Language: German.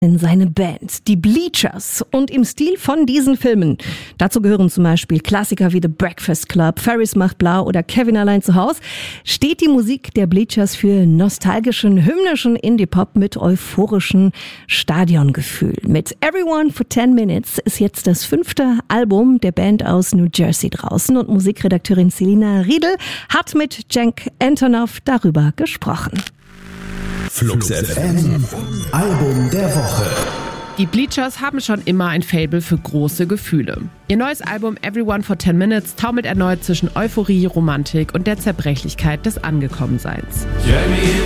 in seine Band, die Bleachers, und im Stil von diesen Filmen. Dazu gehören zum Beispiel Klassiker wie The Breakfast Club, Ferris macht blau oder Kevin allein zu Haus, steht die Musik der Bleachers für nostalgischen, hymnischen Indie-Pop mit euphorischem Stadiongefühl. Mit Everyone for 10 Minutes ist jetzt das 5. Album der Band aus New Jersey draußen und Musikredakteurin Selina Riedel hat mit Cenk Antonov darüber gesprochen. Flux FM, Album der Woche. Die Bleachers haben schon immer ein Faible für große Gefühle. Ihr neues Album Everyone for 10 Minutes taumelt erneut zwischen Euphorie, Romantik und der Zerbrechlichkeit des Angekommenseins.